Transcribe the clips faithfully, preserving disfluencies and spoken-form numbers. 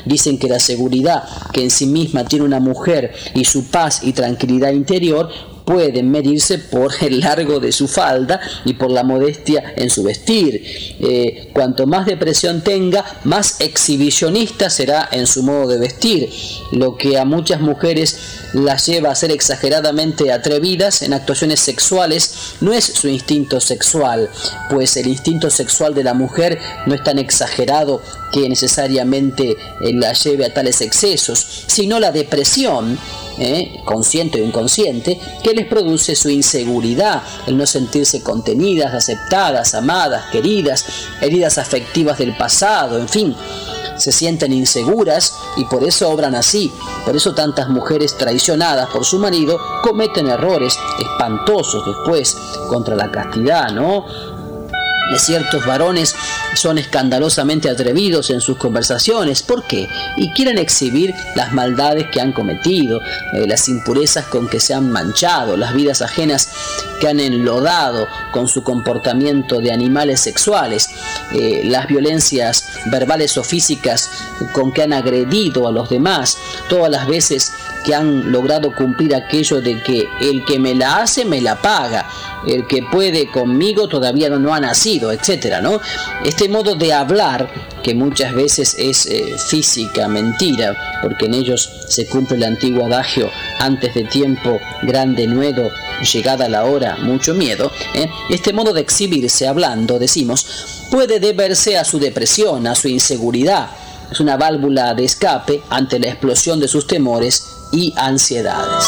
Dicen que la seguridad que en sí misma tiene una mujer y su paz y tranquilidad interior pueden medirse por el largo de su falda y por la modestia en su vestir. Eh, cuanto más depresión tenga, más exhibicionista será en su modo de vestir, lo que a muchas mujeres las lleva a ser exageradamente atrevidas en actuaciones sexuales. No es su instinto sexual, pues el instinto sexual de la mujer no es tan exagerado que necesariamente eh, la lleve a tales excesos, sino la depresión, eh, consciente o inconsciente, que les produce su inseguridad, el no sentirse contenidas, aceptadas, amadas, queridas, heridas afectivas del pasado, en fin, se sienten inseguras y por eso obran así. Por eso tantas mujeres traicionadas por su marido cometen errores espantosos después contra la castidad, ¿no? De ciertos varones son escandalosamente atrevidos en sus conversaciones. ¿Por qué? Y quieren exhibir las maldades que han cometido, eh, las impurezas con que se han manchado, las vidas ajenas que han enlodado con su comportamiento de animales sexuales, eh, las violencias verbales o físicas con que han agredido a los demás, todas las veces que han logrado cumplir aquello de que el que me la hace me la paga, el que puede conmigo todavía no, no ha nacido, etcétera, ¿no? Este modo de hablar, que muchas veces es eh, física mentira, porque en ellos se cumple el antiguo adagio: antes de tiempo, grande nuevo, llegada la hora, mucho miedo. ¿eh? Este modo de exhibirse hablando, decimos, puede deberse a su depresión, a su inseguridad. Es una válvula de escape ante la explosión de sus temores y ansiedades.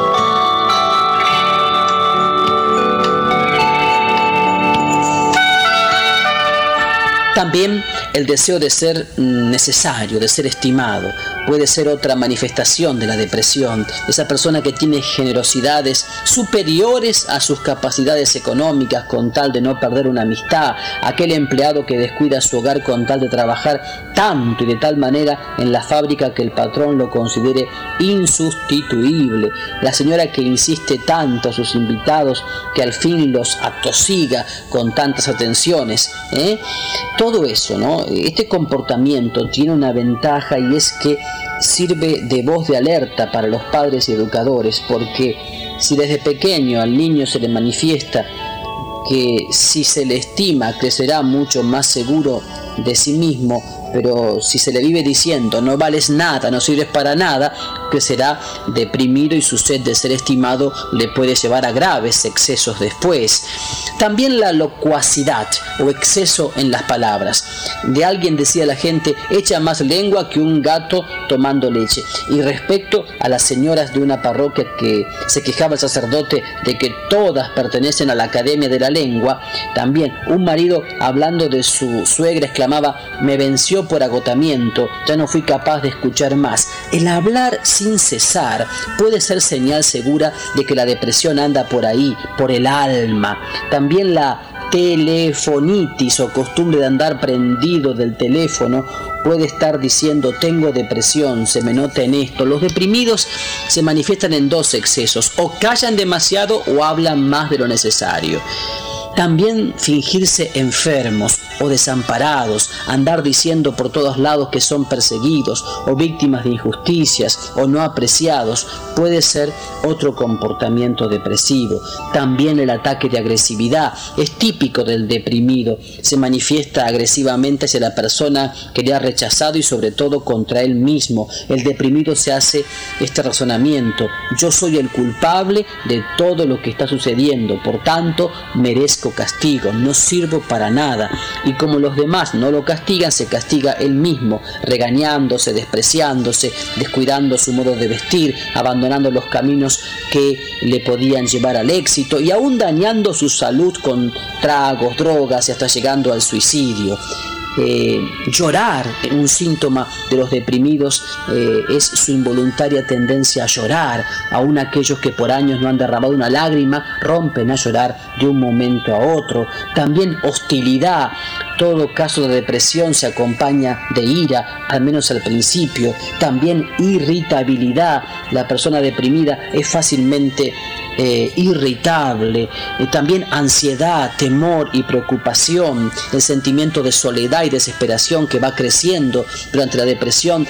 También el deseo de ser necesario, de ser estimado, puede ser otra manifestación de la depresión. Esa persona que tiene generosidades superiores a sus capacidades económicas con tal de no perder una amistad, aquel empleado que descuida su hogar con tal de trabajar tanto y de tal manera en la fábrica que el patrón lo considere insustituible, la señora que insiste tanto a sus invitados que al fin los atosiga con tantas atenciones, ¿eh? Todo eso, ¿no? Este comportamiento tiene una ventaja, y es que sirve de voz de alerta para los padres y educadores, porque si desde pequeño al niño se le manifiesta que si se le estima crecerá mucho más seguro de sí mismo, pero si se le vive diciendo no vales nada, no sirves para nada, crecerá deprimido y su sed de ser estimado le puede llevar a graves excesos después. También la locuacidad o exceso en las palabras. De alguien decía la gente: echa más lengua que un gato tomando leche. Y respecto a las señoras de una parroquia que se quejaba el sacerdote de que todas pertenecen a la Academia de la Lengua, también un marido hablando de su suegra exclamaba: me venció por agotamiento, ya no fui capaz de escuchar más. El hablar sin cesar puede ser señal segura de que la depresión anda por ahí, por el alma. También la telefonitis o costumbre de andar prendido del teléfono puede estar diciendo: tengo depresión, se me nota en esto. Los deprimidos se manifiestan en dos excesos: o callan demasiado o hablan más de lo necesario. También fingirse enfermos o desamparados, andar diciendo por todos lados que son perseguidos o víctimas de injusticias o no apreciados, puede ser otro comportamiento depresivo. También el ataque de agresividad es típico del deprimido. Se manifiesta agresivamente hacia la persona que le ha rechazado y sobre todo contra él mismo. El deprimido se hace este razonamiento: yo soy el culpable de todo lo que está sucediendo, por tanto merezco castigo, no sirvo para nada. Y como los demás no lo castigan, se castiga él mismo, regañándose, despreciándose, descuidando su modo de vestir, abandonando los caminos que le podían llevar al éxito y aún dañando su salud con tragos, drogas y hasta llegando al suicidio. Eh, llorar, un síntoma de los deprimidos, eh, es su involuntaria tendencia a llorar. Aún aquellos que por años no han derramado una lágrima rompen a llorar de un momento a otro. También hostilidad. Todo caso de depresión se acompaña de ira, al menos al principio. También irritabilidad. La persona deprimida es fácilmente Eh, irritable. Eh, también ansiedad, temor y preocupación, el sentimiento de soledad y desesperación que va creciendo durante la depresión